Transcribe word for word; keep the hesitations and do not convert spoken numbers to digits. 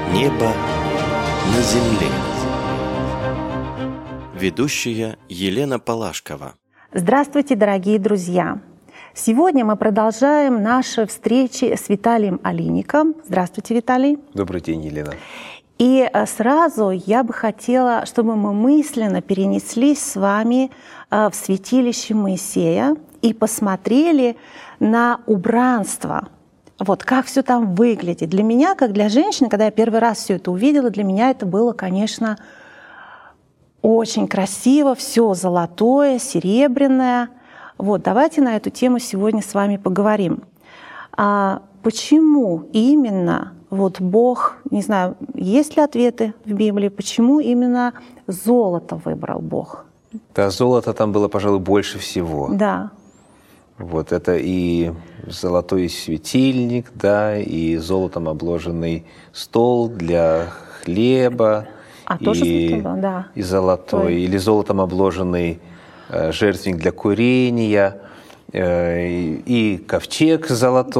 Небо на земле. Ведущая Елена Палашкова. Здравствуйте, дорогие друзья! Сегодня мы продолжаем наши встречи с Виталием Алиником. Здравствуйте, Виталий. Добрый день, Елена. И сразу я бы хотела, чтобы мы мысленно перенеслись с вами в святилище Моисея и посмотрели на убранство. Вот как все там выглядит. Для меня, как для женщины, когда я первый раз все это увидела, для меня это было, конечно, очень красиво, все золотое, серебряное. Вот, давайте на эту тему сегодня с вами поговорим. А почему именно вот Бог, не знаю, есть ли ответы в Библии, почему именно золото выбрал Бог? Да, золота там было, пожалуй, больше всего. Да. Вот это и золотой светильник, да, и золотом обложенный стол для хлеба. А и, тоже золото, да. И золотой, Ой. или золотом обложенный э, жертвенник для курения, э, и, и ковчег золотой.